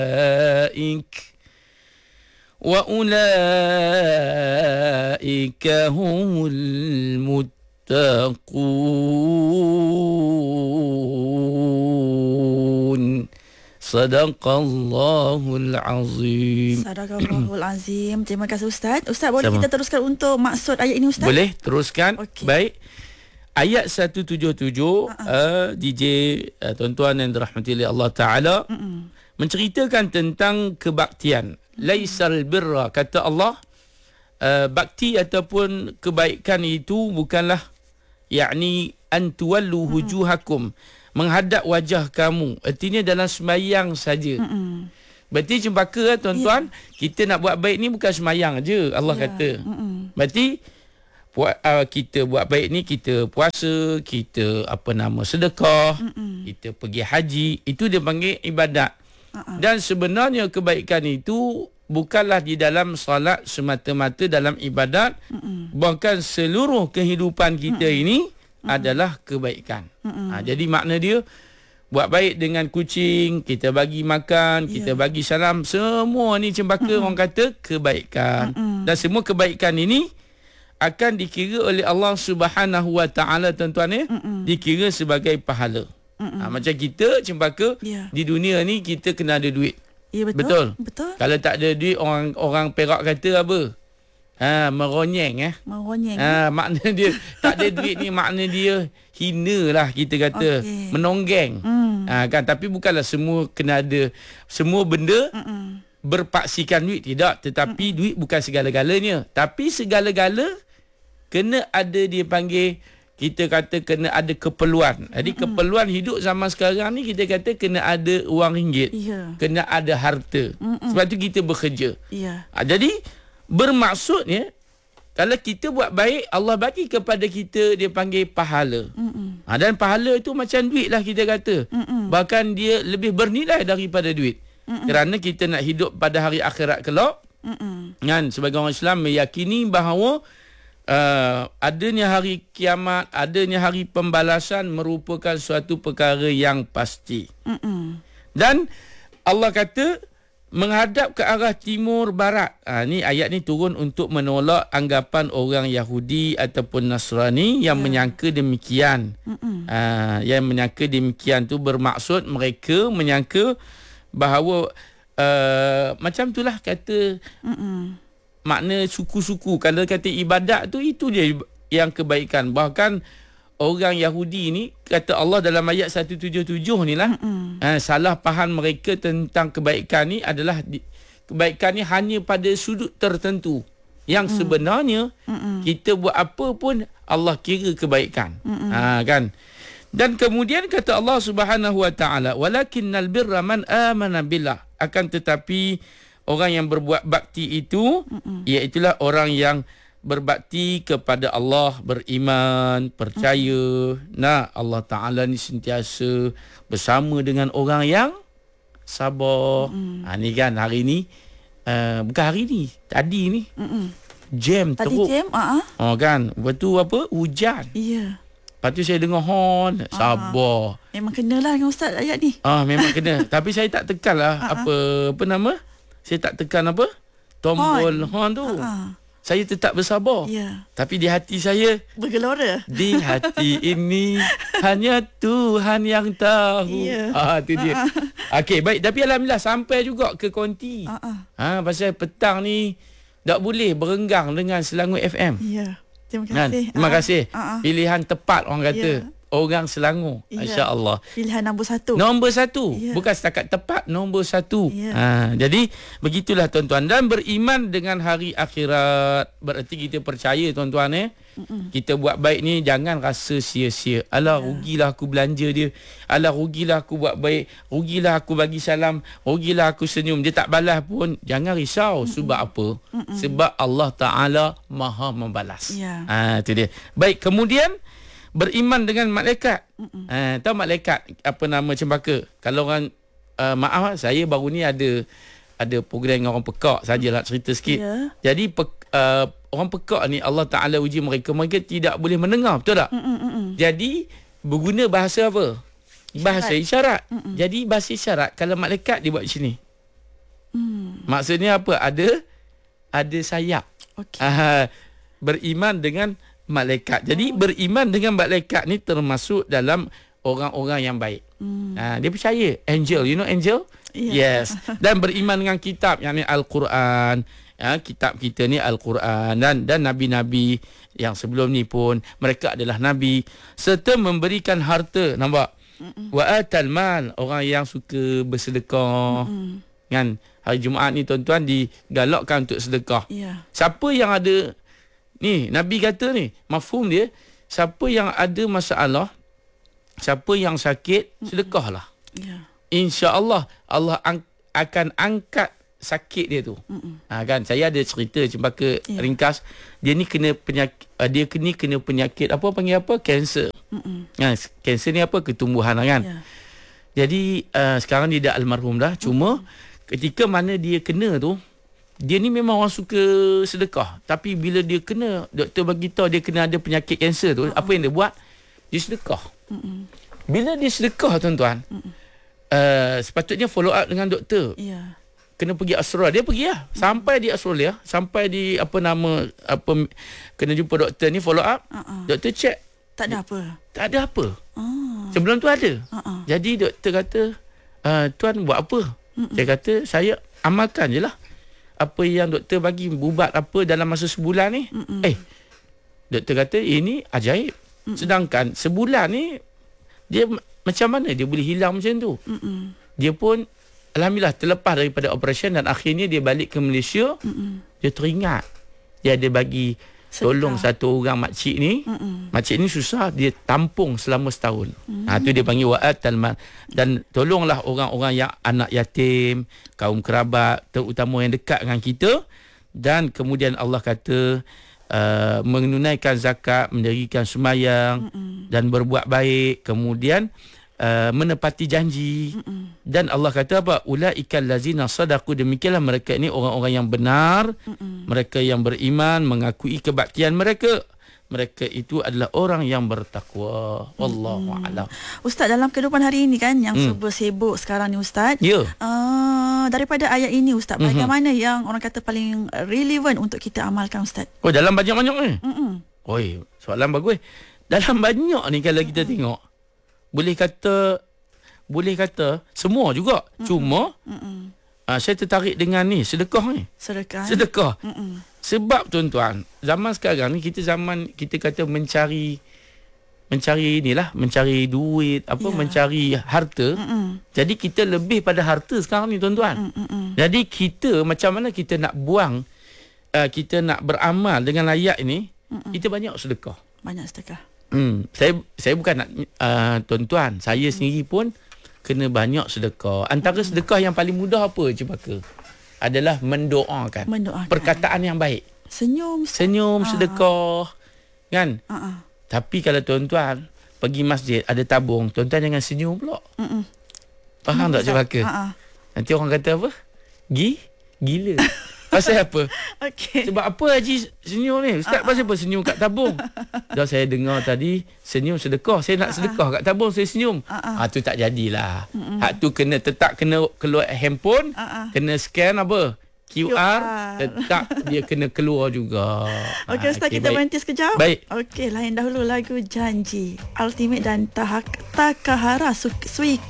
وأولئك هم المتقون. Sadaqallahul Azim. Sadaqallahul Azim. Terima kasih Ustaz. Ustaz, boleh kita teruskan untuk maksud ayat ini Ustaz? Boleh teruskan. Okay. Baik. Ayat 177 DJ tuan-tuan yang dirahmati oleh Allah Taala menceritakan tentang kebaktian. Laisal birra, kata Allah, bakti ataupun kebaikan itu bukanlah yakni an tuwallu wujuhakum, menghadap wajah kamu. Artinya dalam sembahyang saja. Berarti cempaka tuan-tuan, kita nak buat baik ni bukan sembahyang aja, Allah kata. Berarti kita buat baik ni, kita puasa, kita sedekah, kita pergi haji, itu dia panggil ibadat. Dan sebenarnya kebaikan itu bukanlah di dalam solat semata-mata dalam ibadat, bahkan seluruh kehidupan kita ini adalah kebaikan. Jadi makna dia buat baik dengan kucing, kita bagi makan, kita bagi salam, semua ni cempaka orang kata kebaikan. Dan semua kebaikan ini akan dikira oleh Allah Subhanahu Wa Taala, tuan-tuan ya, dikira sebagai pahala. Macam kita cempaka di dunia ni kita kena ada duit. Ya, betul. Kalau tak ada duit, orang Perak kata apa? Meronyeng Meronyeng. Makna dia tak ada duit ni, makna dia hina lah, kita kata. Menonggeng. Kan, tapi bukanlah semua kena ada semua benda berpaksikan duit, tidak. Tetapi duit bukan segala-galanya. Tapi segala-gala kena ada, dia panggil, kita kata kena ada keperluan. Jadi keperluan hidup zaman sekarang ni, kita kata kena ada wang ringgit, kena ada harta. Sebab tu kita bekerja. Jadi bermaksudnya, kalau kita buat baik, Allah bagi kepada kita, dia panggil pahala. Dan pahala itu macam duit lah, kita kata. Bahkan dia lebih bernilai daripada duit. Kerana kita nak hidup pada hari akhirat kelak. Kan, sebagai orang Islam meyakini bahawa adanya hari kiamat, adanya hari pembalasan merupakan suatu perkara yang pasti. Dan Allah kata menghadap ke arah timur barat. Ni ayat ni turun untuk menolak anggapan orang Yahudi ataupun Nasrani yang menyangka demikian. Yang menyangka demikian tu bermaksud mereka menyangka bahawa macam itulah kata makna suku-suku. Kalau kata ibadat tu, itu dia yang kebaikan. Bahkan orang Yahudi ni, kata Allah dalam ayat 177 ni lah, salah faham mereka tentang kebaikan ni adalah kebaikan ni hanya pada sudut tertentu. Yang sebenarnya kita buat apa pun Allah kira kebaikan. Kan? Dan kemudian kata Allah Subhanahu Wa Taala, walakinnal birra man amana billah, akan tetapi orang yang berbuat bakti itu, iaitulah orang yang berbakti kepada Allah, beriman, percaya. Allah Ta'ala ni sentiasa bersama dengan orang yang sabar. Ni kan, hari ni, bukan hari ni, tadi ni, jam teruk. Tadi jam, kan, lepas tu apa, hujan. Lepas tu saya dengar horn, sabar. Memang kenalah dengan Ustaz ayat ni. Memang kena. Tapi saya tak tekan lah, apa nama? Saya tak tekan apa? Tombol horn tu. Saya tetap bersabar. Tapi di hati saya bergelora. Di hati ini hanya Tuhan yang tahu. Itu dia. Okey, baik. Tapi alhamdulillah sampai juga ke konti. Pasal petang ni tak boleh berenggang dengan Selangor FM. Terima kasih. Terima kasih. Pilihan tepat orang kata. Orang Selangor. Insya-Allah. Pilihan nombor 1. Nombor 1. Bukan setakat tepat, nombor 1. Jadi begitulah tuan-tuan. Dan beriman dengan hari akhirat, berarti kita percaya tuan-tuan kita buat baik ni jangan rasa sia-sia. Alah, rugilah aku belanja dia. Alah, rugilah aku buat baik. Rugilah aku bagi salam. Rugilah aku senyum. Dia tak balas pun. Jangan risau. Sebab apa? Sebab Allah Ta'ala Maha membalas. Itu dia. Baik, kemudian beriman dengan malaikat. Tahu malaikat apa nama cempaka? Kalau orang maaf, saya baru ni ada program dengan orang pekak sajalah, cerita sikit. Jadi orang pekak ni Allah Taala uji mereka tidak boleh mendengar, betul tak? Jadi berguna bahasa apa? Bahasa isyarat. Jadi bahasa isyarat, kalau malaikat dia buat macam ni. Maksudnya apa? Ada sayap. Okey. Beriman dengan malaikat. Jadi beriman dengan malaikat ni termasuk dalam orang-orang yang baik. Dia percaya angel, you know angel? Yeah. Yes. Dan beriman dengan kitab, yakni Al-Quran. Kitab kita ni Al-Quran dan nabi-nabi yang sebelum ni pun mereka adalah nabi, serta memberikan harta. Nampak? Wa atal mal, orang yang suka bersedekah. Kan? Hari Jumaat ni tuan-tuan digalakkan untuk sedekah. Yeah. Siapa yang ada ni, Nabi kata ni, mafhum dia, siapa yang ada masalah, siapa yang sakit, sedekahlah. Yeah. InsyaAllah Allah akan angkat sakit dia tu. Kan, saya ada cerita cempaka ringkas. Dia ni kena penyakit, kena penyakit apa panggil apa? Kanser. Kanser ni apa? Ketumbuhan kan. Yeah. Jadi sekarang dia dah almarhum dah. Cuma ketika mana dia kena tu, dia ni memang orang suka sedekah. Tapi bila dia kena, doktor bagi tahu dia kena ada penyakit kanser tu, apa yang dia buat? Dia sedekah. Bila dia sedekah tuan-tuan, sepatutnya follow up dengan doktor. Yeah. Kena pergi Australia. Dia pergi lah. Sampai di Australia, sampai di kena jumpa doktor ni, follow up. Doktor check. Tak ada apa. Tak ada apa. Sebelum tu ada. Jadi doktor kata, tuan buat apa? Saya kata, saya amalkan je lah apa yang doktor bagi, ubat apa dalam masa sebulan ni. Doktor kata ini ajaib. Sedangkan sebulan ni dia macam mana dia boleh hilang macam tu? Dia pun alhamdulillah terlepas daripada operasi dan akhirnya dia balik ke Malaysia. Dia teringat dia ada bagi tolong satu orang makcik ni. Makcik ni susah, dia tampung selama setahun. Tu dia panggil wa'at talman. Dan tolonglah orang-orang yang anak yatim, kaum kerabat, terutama yang dekat dengan kita. Dan kemudian Allah kata menunaikan zakat, mendirikan sembahyang dan berbuat baik, kemudian menepati janji. Dan Allah kata apa? Ulaikal lazina sadaqu, demikianlah mereka ini orang-orang yang benar, mereka yang beriman, mengakui kebaktian mereka. Mereka itu adalah orang yang bertakwa. Wallahu a'lam. Ustaz, dalam kehidupan hari ini kan yang serba sibuk sekarang ni Ustaz. Ya. Daripada ayat ini Ustaz, bagaimana yang orang kata paling relevan untuk kita amalkan Ustaz? Oh, dalam banyak-banyak ni. Oi, soalan bagus. Dalam banyak ni kalau kita tengok, boleh kata semua juga. Cuma saya tertarik dengan ni, sedekah ni. Sedekah. Sebab tuan-tuan, zaman sekarang ni kita kata mencari duit, mencari harta. Jadi kita lebih pada harta sekarang ni tuan-tuan. Jadi kita macam mana kita nak buang, kita nak beramal dengan ayat ini, kita banyak sedekah. Saya bukan nak tuan-tuan, saya sendiri pun kena banyak sedekah. Antara sedekah yang paling mudah apa cempaka? Adalah mendoakan. Perkataan yang baik. Senyum sedekah. Kan? Tapi kalau tuan-tuan pergi masjid ada tabung, tuan-tuan jangan senyum pula. Faham tak cempaka? Nanti orang kata apa? Gila. Pasal apa? Sebab apa Haji senyum ni? Ustaz pasal apa senyum kat tabung? Dah saya dengar tadi senyum sedekah. Saya nak sedekah kat tabung, saya senyum. Tu tak jadilah. Hak tu kena keluar handphone, kena scan apa? QR, tetap dia kena keluar juga. Okey Ustaz, kita berhenti sekejap. Baik. Okey, lain dahulu lagu Janji Ultimate dan Takahara Sui